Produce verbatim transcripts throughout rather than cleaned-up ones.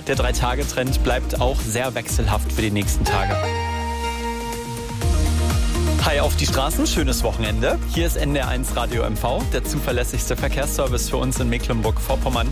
Der Drei-Tage-Trend bleibt auch sehr wechselhaft für die nächsten Tage. Hi auf die Straßen, schönes Wochenende. Hier ist N D R eins Radio M V, der zuverlässigste Verkehrsservice für uns in Mecklenburg-Vorpommern.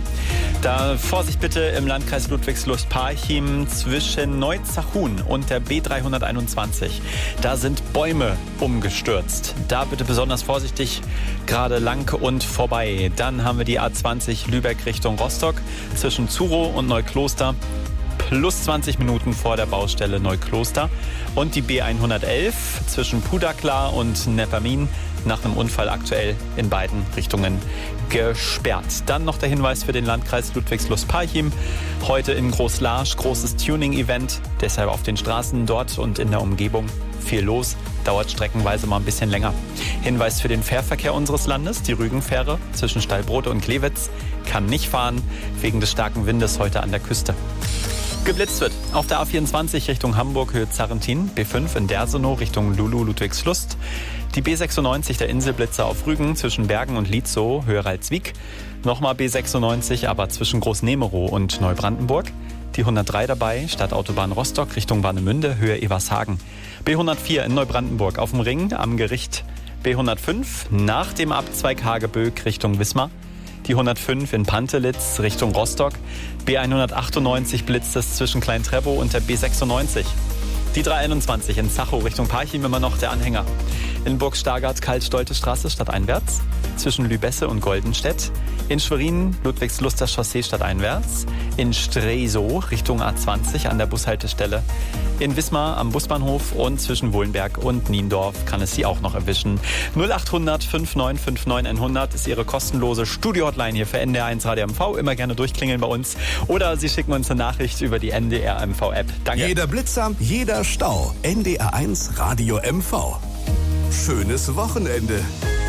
Da Vorsicht bitte im Landkreis Ludwigslust-Parchim zwischen Neuzachhuhn und der B dreihunderteinundzwanzig. Da sind Bäume umgestürzt. Da bitte besonders vorsichtig, gerade lang und vorbei. Dann haben wir die A zwanzig Lübeck Richtung Rostock zwischen Zurow und Neukloster. Plus zwanzig Minuten vor der Baustelle Neukloster. Und die B hundertelf zwischen Pudakla und Neppermin nach einem Unfall aktuell in beiden Richtungen gesperrt. Dann noch der Hinweis für den Landkreis Ludwigslust-Parchim. Heute in Großlarsch großes Tuning-Event. Deshalb auf den Straßen dort und in der Umgebung viel los. Dauert streckenweise mal ein bisschen länger. Hinweis für den Fährverkehr unseres Landes. Die Rügenfähre zwischen Stallbrote und Klewitz kann nicht fahren wegen des starken Windes heute an der Küste. Geblitzt wird auf der A vierundzwanzig Richtung Hamburg Höhe Zarrentin, B fünf in Dersenow Richtung Lulu Ludwigslust, die B sechsundneunzig der Inselblitzer auf Rügen zwischen Bergen und Lietzow Höhe Ralswiek, nochmal B sechsundneunzig aber zwischen Großnemerow und Neubrandenburg, die hundertdrei dabei Stadtautobahn Rostock Richtung Warnemünde Höhe Evershagen, B hundertvier in Neubrandenburg auf dem Ring am Gericht, B hundertfünf nach dem Abzweig Hageböck Richtung Wismar, die hundertfünf in Pantelitz Richtung Rostock, B hundertachtundneunzig blitzt es zwischen Klein-Treppow und der B sechsundneunzig. Die dreihunderteinundzwanzig in Zachow Richtung Parchim immer noch der Anhänger. In Burg-Stargard Karl-Stolte-Straße stadteinwärts, zwischen Lübesse und Goldenstedt. In Schwerin Ludwigsluster Chaussee stadteinwärts. In Stresow Richtung A zwanzig an der Bushaltestelle. In Wismar am Busbahnhof und zwischen Wohlenberg und Niendorf kann es Sie auch noch erwischen. null achthundert fünfundneunzig neunundfünfzig hundert ist Ihre kostenlose Studio-Hotline hier für N D R eins Radio M V. Immer gerne durchklingeln bei uns. Oder Sie schicken uns eine Nachricht über die N D R M V-App. Danke. Jeder Blitzer, jeder Stau. N D R eins Radio M V. Schönes Wochenende.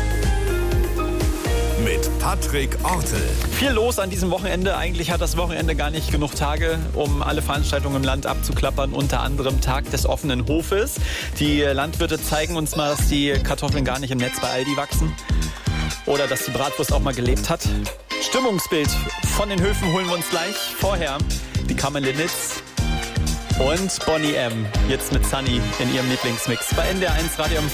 Mit Patrick Ortel. Viel los an diesem Wochenende. Eigentlich hat das Wochenende gar nicht genug Tage, um alle Veranstaltungen im Land abzuklappern. Unter anderem Tag des offenen Hofes. Die Landwirte zeigen uns mal, dass die Kartoffeln gar nicht im Netz bei Aldi wachsen. Oder dass die Bratwurst auch mal gelebt hat. Stimmungsbild von den Höfen holen wir uns gleich. Vorher die Kamelinitz und Bonnie M. Jetzt mit Sunny in ihrem Lieblingsmix bei N D R eins Radio M V.